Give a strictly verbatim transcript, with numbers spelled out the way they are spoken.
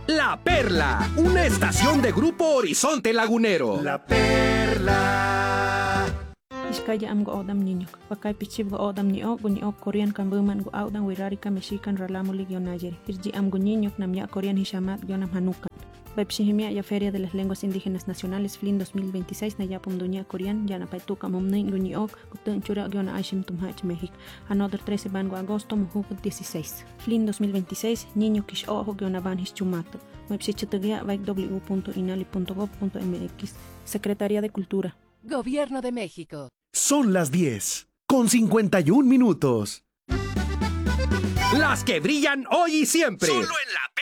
La Perla, una estación de Grupo Horizonte Lagunero. La Perla. Iskaya am go odam niño. Pakay pichib go odam ni o guni o Korean kan buman go audan wirarika mexican ralamo ligionayeri. Irji am go niño nam ya Korean hishamat yonam hanukan. Baipshihimia ya Feria de las Lenguas Indígenas Nacionales F L I N dos mil veintiséis na yapum dunia Korean yana paituka momnin guni o gutun chura giona aishim tumhach México. Another trece van go agosto mujuk dieciséis. F L I N dos mil veintiséis niño kish ojo giona van hischumato. Baipshichitugia vaik w punto inali punto gov punto mx. Secretaría de Cultura. Gobierno de México. Son las diez, con cincuenta y un minutos. Las que brillan hoy y siempre. Solo en la